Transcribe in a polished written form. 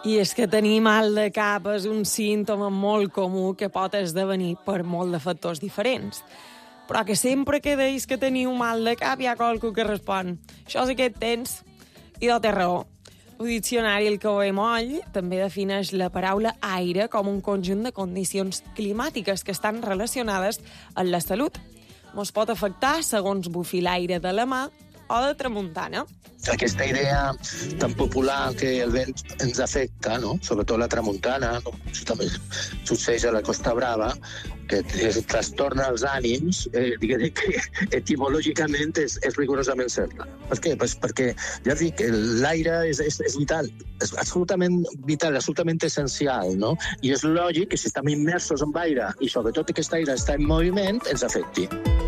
I és que tenir mal de cap és un símptoma molt comú que pot esdevenir per molt de factors diferents. Però que sempre que deis que teniu mal de cap hi ha qualcú que respon «Això sí que et tens», i no té raó. El diccionari El Cauer Moll també defineix la paraula aire com un conjunt de condicions climàtiques que estan relacionades amb la salut. Ens pot afectar segons bufi l'aire de la mà o de tramuntana. Aquesta idea tan popular que el vent ens afecta, no? Sobretot la tramuntana, no? Això també succeeix a la Costa Brava, que es trastorna els ànims, diguem que etimològicament és rigorosament certa. Per què? Pues perquè, ja dic, l'aire és vital, és absolutament vital, absolutament essencial, no? I és lògic que si estem immersos en aire, i sobretot aquest aire està en moviment, ens afecti.